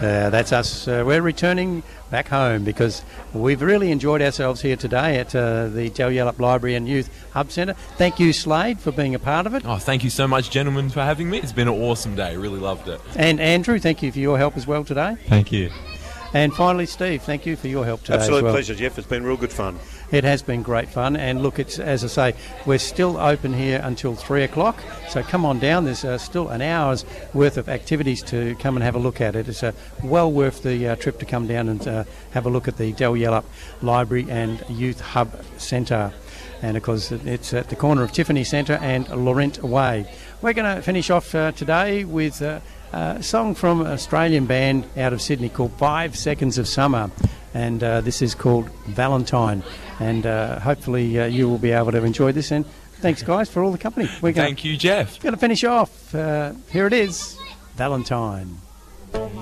That's us. We're returning back home because we've really enjoyed ourselves here today at the Dalyellup Library and Youth Hub Centre. Thank you, Slade, for being a part of it. Oh, thank you so much, gentlemen, for having me. It's been an awesome day. Really loved it. And Andrew, thank you for your help as well today. Thank you. And finally, Steve, thank you for your help today. Absolute as well. pleasure, Jeff. It's been real good fun. It has been great fun, and look, it's, as I say, we're still open here until 3 o'clock, so come on down. There's still an hour's worth of activities to come and have a look at it. It's well worth the trip to come down and have a look at the Dalyellup Library and Youth Hub Centre. And of course, it's at the corner of Tiffany Centre and Laurent Way. We're going to finish off today with a song from an Australian band out of Sydney called 5 Seconds of Summer. And this is called Valentine. And hopefully you will be able to enjoy this. And thanks, guys, for all the company. Thank you, Jeff. Going to finish off. Here it is, Valentine.